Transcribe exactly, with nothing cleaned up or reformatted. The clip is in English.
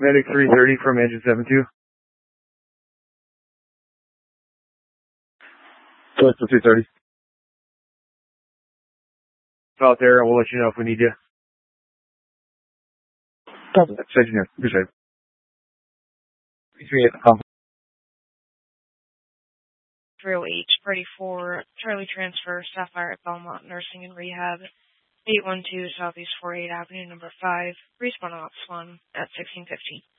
Medic three thirty from engine seven two. Close to three thirty. Out there, we'll let you know if we need you. Copy. That's engineer. Appreciate it. three three eight, come. three oh eight, ready for Charlie transfer, Sapphire at Belmont Nursing and Rehab, eight one two Southeast forty-eighth Avenue, number five, respawn ops one at sixteen fifteen.